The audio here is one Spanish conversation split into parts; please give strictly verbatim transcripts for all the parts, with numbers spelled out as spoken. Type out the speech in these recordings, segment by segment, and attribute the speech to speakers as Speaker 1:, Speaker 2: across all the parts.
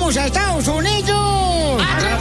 Speaker 1: ¡Vamos a Estados Unidos!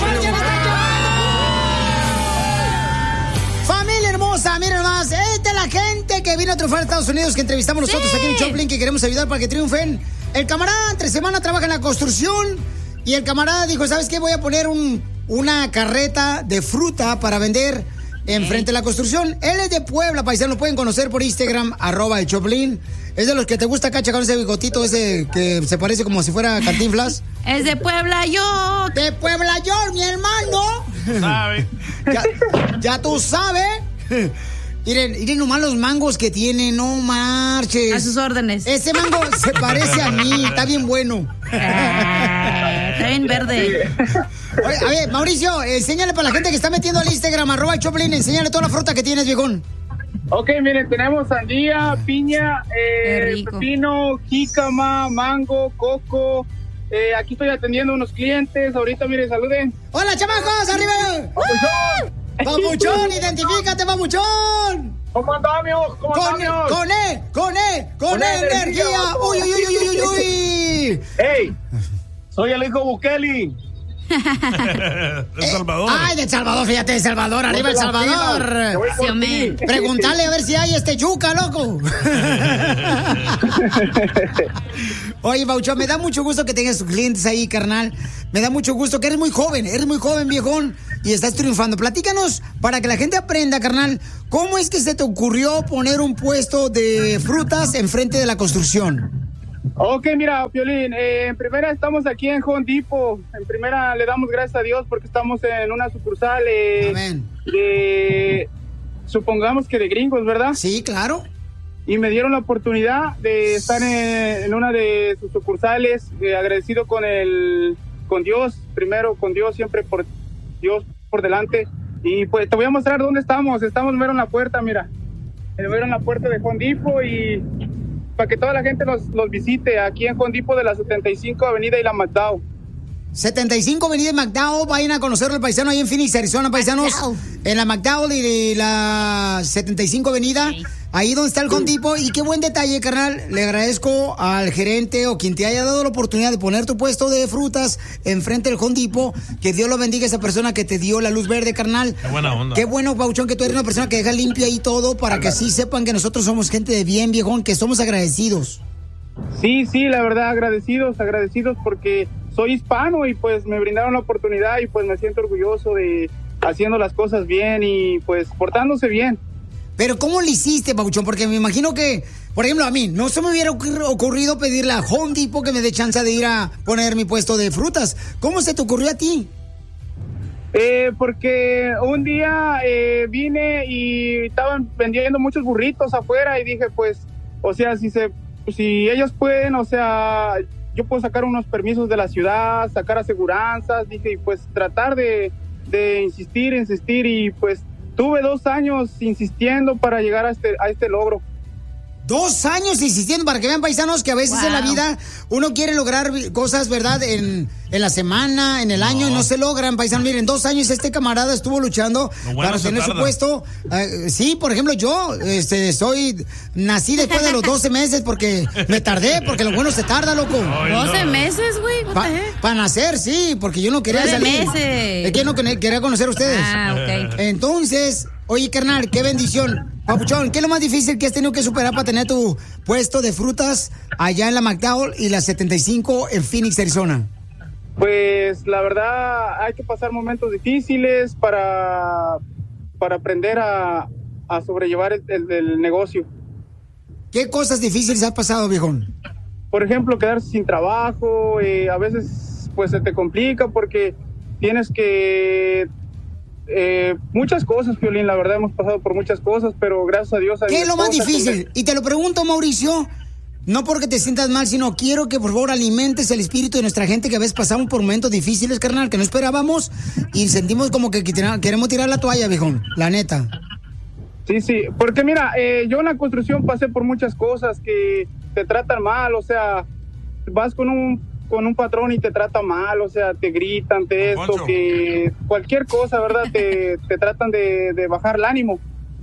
Speaker 1: ¡Familia hermosa! Miren más, esta es la gente que vino a triunfar a Estados Unidos, que entrevistamos nosotros sí. aquí en el Choplin, que queremos ayudar para que triunfen. El camarada entre semana trabaja en la construcción y el camarada dijo, ¿sabes qué? Voy a poner un, una carreta de fruta para vender enfrente de la construcción. Él es de Puebla, paisano, lo pueden conocer por Instagram, arroba el Choplin. Es de los que te gusta, Cacha, con ese bigotito ese que se parece como si fuera Cantinflas.
Speaker 2: Es de Puebla York.
Speaker 1: De Puebla York, mi hermano.
Speaker 3: Sabe.
Speaker 1: Ya, ya tú sabes. Miren, miren nomás los mangos que tiene, no marches.
Speaker 2: A sus órdenes.
Speaker 1: Ese mango se parece a mí, está bien bueno.
Speaker 2: Ah, está bien verde.
Speaker 1: Oye, a ver, Mauricio, enséñale para la gente que está metiendo al Instagram, arroba el Choplin, enséñale toda la fruta que tienes, viejón.
Speaker 4: Ok, miren, tenemos sandía, piña, eh, pepino, jícama, mango, coco. Eh, aquí estoy atendiendo a unos clientes. Ahorita, miren, saluden.
Speaker 1: ¡Hola, chamacos! ¡Arriba! ¡Papuchón! ¡Papuchón! ¡Identifícate, papuchón!
Speaker 4: ¿Cómo andamos? ¿Cómo
Speaker 1: con,
Speaker 4: andamos?
Speaker 1: Con E, con E, con, con E, energía. energía. ¡Uy, uy, uy, uy, uy, uy!
Speaker 4: ¡Ey! Soy el hijo Bukele.
Speaker 3: El Salvador.
Speaker 1: Ay, de El Salvador, fíjate, de El Salvador, arriba El Salvador. Sí, pregúntale a ver si hay este yuca, loco. Oye, Baucho, me da mucho gusto que tengas tus clientes ahí, carnal. Me da mucho gusto que eres muy joven, eres muy joven, viejón, y estás triunfando. Platícanos, para que la gente aprenda, carnal, ¿cómo es que se te ocurrió poner un puesto de frutas enfrente de la construcción?
Speaker 4: Ok, mira, Piolín, eh, en primera estamos aquí en Home Depot. En primera le damos gracias a Dios porque estamos en una sucursal eh, de, supongamos que de gringos, ¿verdad?
Speaker 1: Sí, claro.
Speaker 4: Y me dieron la oportunidad de estar en, en una de sus sucursales, eh, agradecido con el, con Dios, primero con Dios, siempre por Dios por delante. Y pues te voy a mostrar dónde estamos. Estamos mero en la puerta, mira. Mero en la puerta de Home Depot y para que toda la gente los, los visite aquí en Home Depot de la setenta y cinco Avenida y la McDowell.
Speaker 1: setenta y cinco Avenida y McDowell, vayan a conocerlo el paisano ahí en Phoenix, Arizona, paisanos. McDowell. En la McDowell y la setenta y cinco Avenida, sí. Ahí donde está el Home Depot. Y qué buen detalle, carnal. Le agradezco al gerente o quien te haya dado la oportunidad de poner tu puesto de frutas enfrente del Home Depot. Que Dios lo bendiga a esa persona que te dio la luz verde, carnal.
Speaker 3: Qué buena onda.
Speaker 1: Qué bueno, Pauchón, que tú eres una persona que deja limpio ahí todo para que así sepan que nosotros somos gente de bien, viejón, que somos agradecidos.
Speaker 4: Sí, sí, la verdad, agradecidos, agradecidos porque soy hispano y pues me brindaron la oportunidad y pues me siento orgulloso de haciendo las cosas bien y pues portándose bien.
Speaker 1: Pero ¿cómo le hiciste, Pabuchón? Porque me imagino que, por ejemplo, a mí no se me hubiera ocurrido pedirle a Home Depot que me dé chance de ir a poner mi puesto de frutas. ¿Cómo se te ocurrió a ti?
Speaker 4: Eh, porque un día eh, vine y estaban vendiendo muchos burritos afuera y dije, pues, o sea, si se, si ellos pueden, o sea, yo puedo sacar unos permisos de la ciudad, sacar aseguranzas, dije, y pues tratar de, de insistir, insistir y pues tuve dos años insistiendo para llegar a este, a este logro.
Speaker 1: Dos años insistiendo, para que vean, paisanos, que a veces wow. en la vida uno quiere lograr cosas, ¿verdad? En, en la semana, en el no. año, y no se logran, paisanos. Miren, dos años este camarada estuvo luchando bueno para tener su puesto. Uh, sí, por ejemplo, yo este, soy, nací después de los doce meses porque me tardé, porque lo bueno se tarda, loco.
Speaker 2: Ay, doce no. meses, güey.
Speaker 1: Para pa nacer, sí, porque yo no quería
Speaker 2: nueve
Speaker 1: salir.
Speaker 2: meses.
Speaker 1: Es que yo no quería conocer a ustedes.
Speaker 2: Ah, ok.
Speaker 1: Entonces, oye, carnal, qué bendición. Papuchón, ¿qué es lo más difícil que has tenido que superar para tener tu puesto de frutas allá en la McDowell y la setenta y cinco en Phoenix, Arizona?
Speaker 4: Pues la verdad hay que pasar momentos difíciles para, para aprender a, a sobrellevar el, el, el negocio.
Speaker 1: ¿Qué cosas difíciles has pasado, viejón?
Speaker 4: Por ejemplo, quedarse sin trabajo, eh, a veces pues se te complica porque tienes que... Eh, muchas cosas, Piolín, la verdad hemos pasado por muchas cosas, pero gracias a Dios...
Speaker 1: ¿Qué es lo más difícil? Y te lo pregunto, Mauricio, no porque te sientas mal, sino quiero que por favor alimentes el espíritu de nuestra gente que a veces pasamos por momentos difíciles, carnal, que no esperábamos y sentimos como que queremos tirar la toalla, viejón, la neta.
Speaker 4: Sí, sí, porque mira, eh, yo en la construcción pasé por muchas cosas que te tratan mal, o sea, vas con un... con un patrón y te trata mal, o sea, te gritan, te esto, Poncho. Que cualquier cosa, ¿verdad? te, te tratan de, de bajar el ánimo.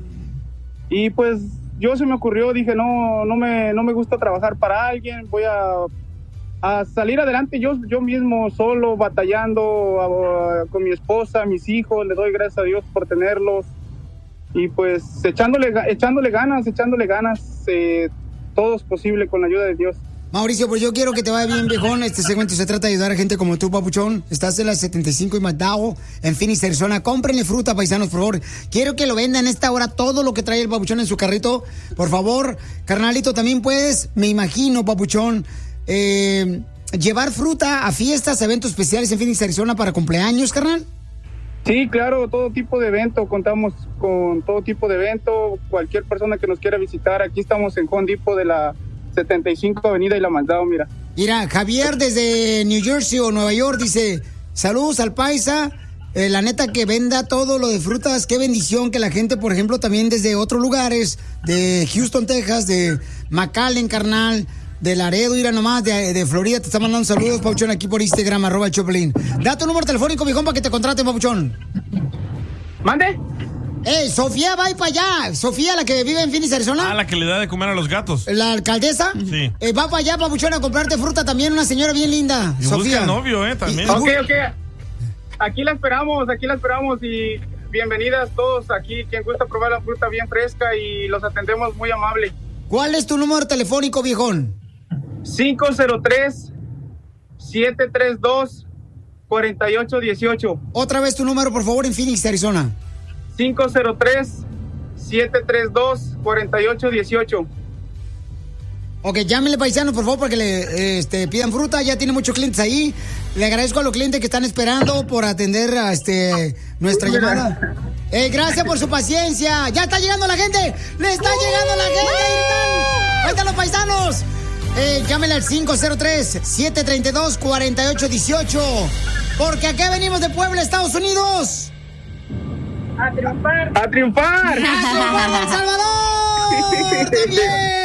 Speaker 4: Y pues yo se me ocurrió, dije, no, no me, no me gusta trabajar para alguien, voy a a salir adelante yo, yo mismo, solo, batallando uh, con mi esposa, mis hijos. Le doy gracias a Dios por tenerlos. Y pues echándole, echándole ganas, echándole ganas. Eh, todo es posible con la ayuda de Dios.
Speaker 1: Mauricio, pues yo quiero que te vaya bien, viejón. Este segmento se trata de ayudar a gente como tú, papuchón. Estás en la setenta y cinco y McDowell, en Phoenix, Arizona. Cómprenle fruta, paisanos, por favor. Quiero que lo vendan en esta hora todo lo que trae el papuchón en su carrito. Por favor, carnalito, también puedes, me imagino, papuchón, eh, llevar fruta a fiestas, eventos especiales en Phoenix, Arizona para cumpleaños, carnal.
Speaker 4: Sí, claro, todo tipo de evento. Contamos con todo tipo de evento. Cualquier persona que nos quiera visitar. Aquí estamos en Home Depot de la setenta y cinco Avenida y la Mandado, mira.
Speaker 1: Mira, Javier desde New Jersey o Nueva York dice, saludos al paisa, eh, la neta que venda todo lo de frutas, qué bendición que la gente, por ejemplo, también desde otros lugares, de Houston, Texas, de McAllen, carnal, de Laredo, ir a nomás, de, de Florida, te está mandando saludos, Pauchón, aquí por Instagram, arroba el Choplin. Da tu número telefónico, mijón, para que te contraten, Pauchón.
Speaker 4: ¿Mande?
Speaker 1: Eh, Sofía va a ir para allá. Sofía, la que vive en Phoenix, Arizona.
Speaker 3: Ah, la que le da de comer a los gatos.
Speaker 1: La alcaldesa.
Speaker 3: Sí.
Speaker 1: Eh, va para allá, papuchón, a comprarte fruta también. Una señora bien linda.
Speaker 3: Y
Speaker 1: Sofía.
Speaker 3: busca novio, eh, también.
Speaker 1: Y-
Speaker 4: Ok, ok. Aquí la esperamos, aquí la esperamos y bienvenidas todos aquí. Quien gusta probar la fruta bien fresca y los atendemos muy amable.
Speaker 1: ¿Cuál es tu número telefónico, viejón?
Speaker 4: cinco cero tres, siete tres dos, cuatro ocho uno ocho.
Speaker 1: Otra vez tu número, por favor, en Phoenix, Arizona.
Speaker 4: cinco cero tres, siete tres dos, cuatro ocho uno ocho.
Speaker 1: Ok, llámenle, paisanos, por favor, para que le eh, este, pidan fruta. Ya tiene muchos clientes ahí. Le agradezco a los clientes que están esperando por atender a este, nuestra llamada. Eh, gracias por su paciencia. Ya está llegando la gente. Le está llegando la gente. Ahí están, ahí están los paisanos. Eh, llámenle al cinco cero tres, siete tres dos, cuatro ocho uno ocho. Porque aquí venimos de Puebla, Estados Unidos.
Speaker 4: ¡A triunfar! ¡A triunfar!
Speaker 1: ¡A triunfar, El Salvador! ¡Qué bien!